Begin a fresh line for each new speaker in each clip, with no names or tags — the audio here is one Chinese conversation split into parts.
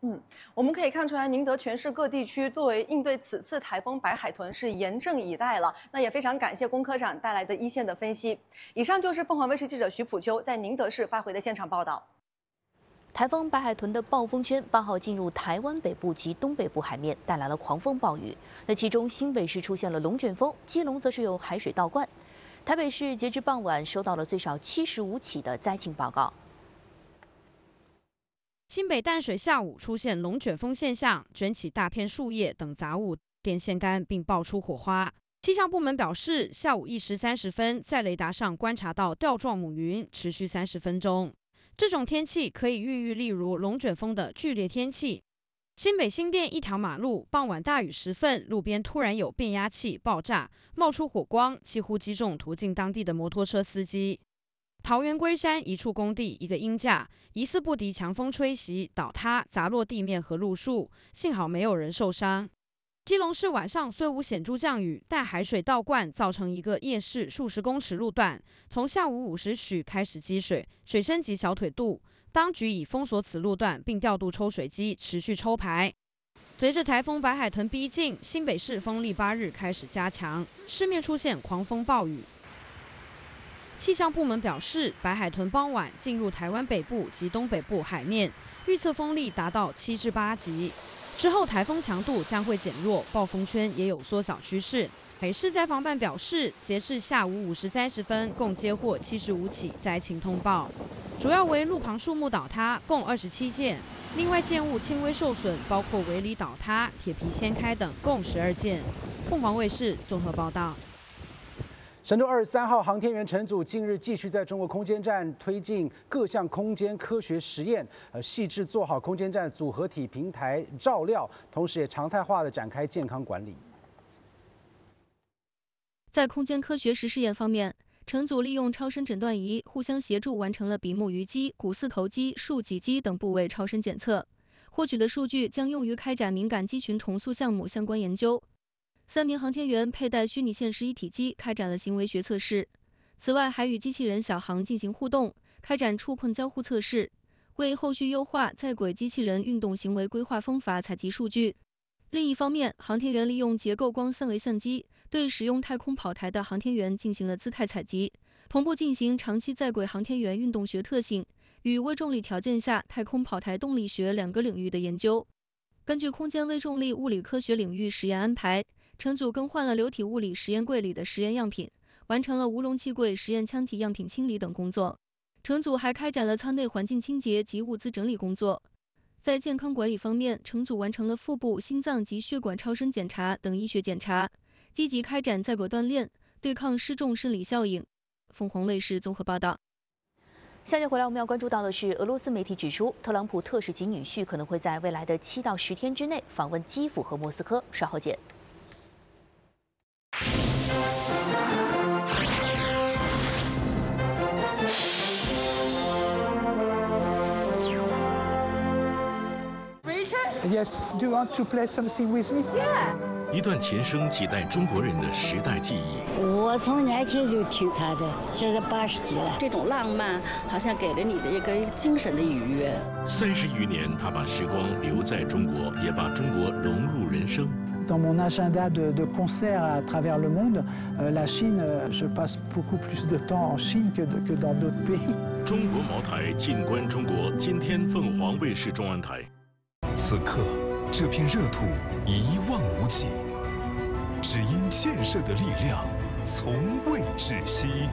我们可以看出来，宁德全市各地区作为应对此次台风白海豚是严阵以待了。那也非常感谢龚科长带来的一线的分析。以上就是凤凰卫视记者徐普秋在宁德市发回的现场报道。
台风白海豚的暴风圈8号进入台湾北部及东北部海面，带来了狂风暴雨。那其中新北市出现了龙卷风，基隆则是有海水倒灌。台北市截至傍晚收到了最少75起的灾情报告。
新北淡水下午出现龙卷风现象，卷起大片树叶等杂物，电线杆并爆出火花。气象部门表示，下午1时30分在雷达上观察到吊状母云，持续30分钟。这种天气可以寓意例如龙卷风的剧烈天气。新北新店一条马路傍晚大雨时分，路边突然有变压器爆炸，冒出火光，几乎击中途经当地的摩托车司机。 桃园龟山一处工地，一个鹰架疑似不敌强风吹袭倒塌，砸落地面和路树，幸好没有人受伤。基隆市晚上虽无显著降雨，但海水倒灌，造成一个夜市数十公尺路段从下午5时许开始积水，水深及小腿肚。当局已封锁此路段，并调度抽水机持续抽排。随着台风白海豚逼近，新北市风力8日开始加强，市面出现狂风暴雨。 气象部门表示，白海豚傍晚进入台湾北部及东北部海面，预测风力达到7至8级。之后台风强度将会减弱，暴风圈也有缩小趋势。北市灾防办表示，截至下午5时30分，共接获75起灾情通报，主要为路旁树木倒塌，共27件。另外建物轻微受损，包括围篱倒塌、铁皮掀开等，共12件。凤凰卫视综合报道。
神舟23号航天员乘组近日继续在中国空间站推进各项空间科学实验，细致做好空间站组合体平台照料，同时也常态化的展开健康管理。
在空间科学实试验方面，乘组利用超声诊断仪互相协助，完成了比目鱼肌、股四头肌、竖脊肌等部位超声检测，获取的数据将用于开展敏感肌群重塑项目相关研究。 3名航天员佩戴虚拟现实一体机，开展了行为学测试。此外，还与机器人小航进行互动，开展触碰交互测试，为后续优化在轨机器人运动行为规划方法采集数据。另一方面，航天员利用结构光3维相机，对使用太空跑台的航天员进行了姿态采集，同步进行长期在轨航天员运动学特性与微重力条件下太空跑台动力学2个领域的研究。根据空间微重力物理科学领域实验安排。 乘组更换了流体物理实验柜里的实验样品，完成了无容器柜实验腔体样品清理等工作。乘组还开展了舱内环境清洁及物资整理工作。在健康管理方面，乘组完成了腹部、心脏及血管超声检查等医学检查，积极开展在轨锻炼，对抗失重生理效应。凤凰卫视综合报道。
下节回来，我们要关注到的是，俄罗斯媒体指出，特朗普特使及女婿可能会在未来的7到10天之内访问基辅和莫斯科。稍后见。
Yes, do you want to play something with me?
Yeah.
一段前生几代中国人的时代记忆。
我从年轻就听他的，现在80几了。
这种浪漫，好像给了你的一个精神的愉悦。
30余年，他把时光留在中国，也把中国融入人生。
Dans mon agenda de concerts à travers le monde, la Chine, je passe beaucoup plus de temps en Chine que dans d'autres pays.
中国茅台，静观中国。今天凤凰卫视中文台。
此刻，这片热土一望无际，只因建设的力量从未止息。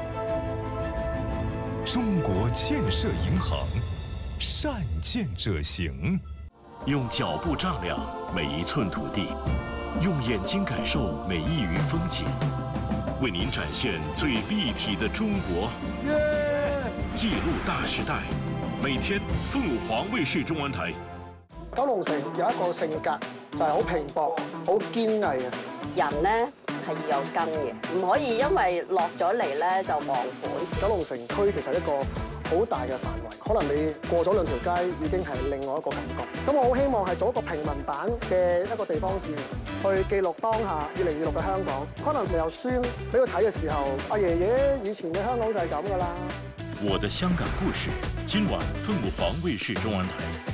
中国建设银行，善建者行。
用脚步丈量每一寸土地，用眼睛感受每一隅风景，为您展现最立体的中国。记录大时代，每天凤凰卫視中文台。
九龍城有一個性格就係好拼搏、好堅毅嘅。
人咧係要有根嘅，唔可以因為落咗嚟咧就忘本。
九龍城區其實一個好大嘅範圍，可能你過咗2條街已經係另外一個感覺。咁我好希望係做一個平民版嘅一個地方志，去記錄當下2026嘅香港。可能有書俾佢睇嘅時候，阿爺爺以前嘅香港就係咁㗎啦。
我的香港故事，今晚鳳凰衛視中文台。